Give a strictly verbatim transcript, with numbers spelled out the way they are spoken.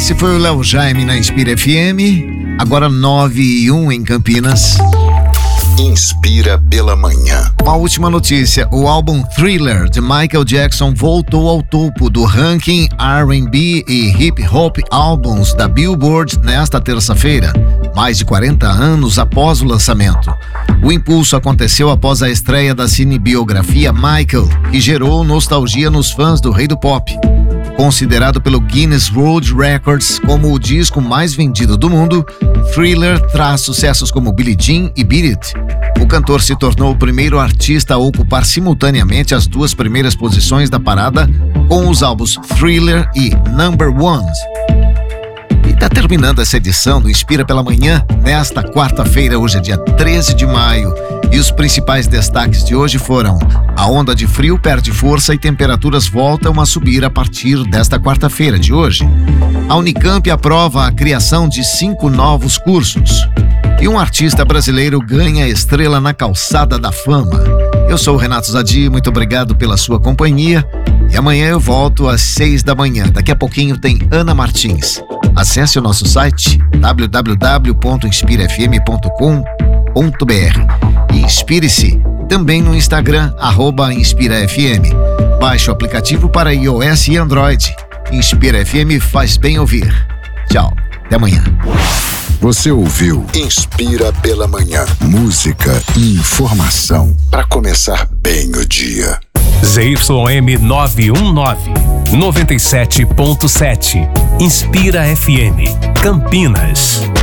Esse foi o Léo Jaime na Inspira F M, agora nove e um em Campinas. Inspira pela manhã. Uma última notícia, o álbum Thriller de Michael Jackson voltou ao topo do ranking R and B e Hip Hop Albums da Billboard nesta terça-feira, mais de quarenta anos após o lançamento. O impulso aconteceu após a estreia da cinebiografia Michael, que gerou nostalgia nos fãs do rei do pop. Considerado pelo Guinness World Records como o disco mais vendido do mundo, Thriller traz sucessos como Billie Jean e Beat It. O cantor se tornou o primeiro artista a ocupar simultaneamente as duas primeiras posições da parada com os álbuns Thriller e Number One. E tá terminando essa edição do Inspira pela Manhã nesta quarta-feira, hoje é dia treze de maio. E os principais destaques de hoje foram: a onda de frio perde força e temperaturas voltam a subir a partir desta quarta-feira de hoje. A Unicamp aprova a criação de cinco novos cursos. E um artista brasileiro ganha estrela na calçada da fama. Eu sou o Renato Zadi, muito obrigado pela sua companhia. E amanhã eu volto às seis da manhã. Daqui a pouquinho tem Ana Martins. Acesse o nosso site w w w ponto inspira f m ponto com ponto b r e inspire-se também no Instagram, arroba InspiraFM. Baixe o aplicativo para iOS e Android. Inspira F M faz bem ouvir. Tchau, até amanhã. Você ouviu Inspira pela Manhã. Música e informação para começar bem o dia. Z Y M nove um nove, noventa e sete ponto sete. Inspira F M, Campinas.